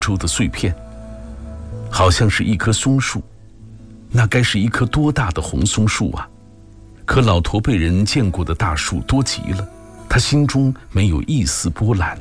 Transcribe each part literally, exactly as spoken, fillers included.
出的碎片，好像是一棵松树，那该是一棵多大的红松树啊！可老驼背人见过的大树多极了，他心中没有一丝波澜。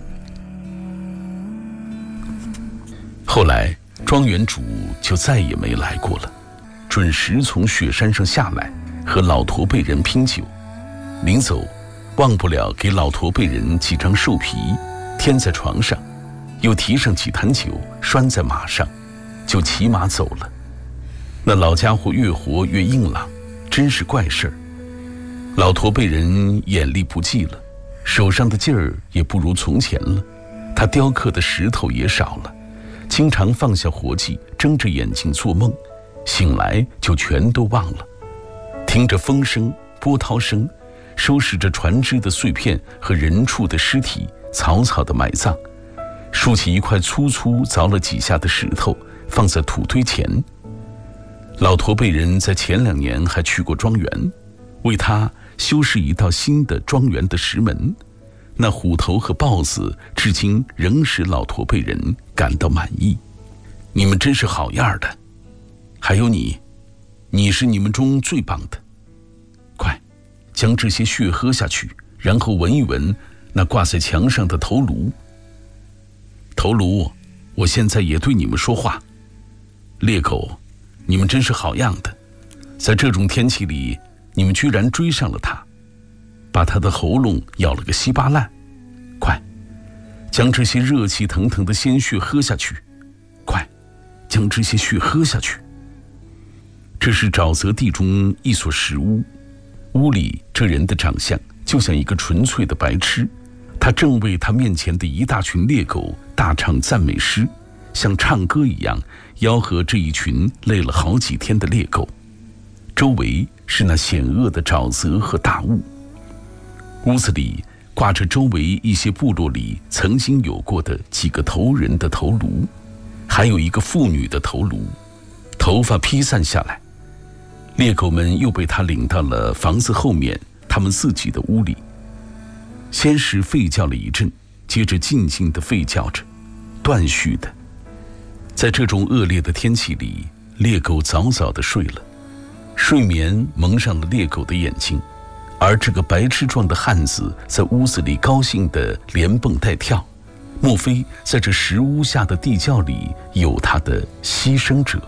后来庄园主就再也没来过了，准时从雪山上下来和老驼背人拼酒，临走忘不了给老驼背人几张兽皮添在床上，又提上几坛酒拴在马上，就骑马走了。那老家伙越活越硬朗，真是怪事儿。老驼背人眼力不济了，手上的劲儿也不如从前了，他雕刻的石头也少了，经常放下活计，睁着眼睛做梦，醒来就全都忘了。听着风声波涛声，收拾着船只的碎片和人畜的尸体，草草的埋葬，竖起一块粗粗凿了几下的石头放在土堆前。老驼背人在前两年还去过庄园，为他修饰一道新的庄园的石门，那虎头和豹子至今仍使老驼背人感到满意。你们真是好样的，还有你，你是你们中最棒的。快，将这些血喝下去，然后闻一闻那挂在墙上的头颅。头颅，我现在也对你们说话。猎狗，你们真是好样的，在这种天气里，你们居然追上了他，把他的喉咙咬了个稀巴烂。快，将这些热气腾腾的鲜血喝下去。快，将这些血喝下去。这是沼泽地中一所石屋，屋里这人的长相就像一个纯粹的白痴，他正为他面前的一大群猎狗大唱赞美诗，像唱歌一样吆喝这一群累了好几天的猎狗。周围是那险恶的沼泽和大雾，屋子里挂着周围一些部落里曾经有过的几个头人的头颅，还有一个妇女的头颅，头发披散下来。猎狗们又被他领到了房子后面他们自己的屋里，先是吠叫了一阵，接着静静地吠叫着，断续的。在这种恶劣的天气里，猎狗早早地睡了，睡眠蒙上了猎狗的眼睛，而这个白痴状的汉子在屋子里高兴地连蹦带跳，莫非在这石屋下的地窖里有他的牺牲者？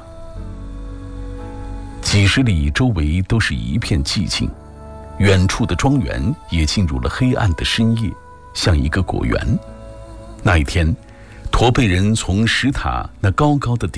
几十里周围都是一片寂静，远处的庄园也进入了黑暗的深夜，像一个果园。那一天，驼背人从石塔那高高的